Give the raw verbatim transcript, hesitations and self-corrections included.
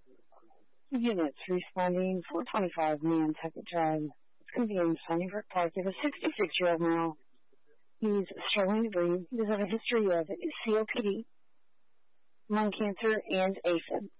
Units responding four twenty-five Nantucket Drive. It's convened Sunnybrook Park. You have a sixty-six-year-old male. He's struggling to breathe. He does have a history of C O P D, lung cancer, and AFib.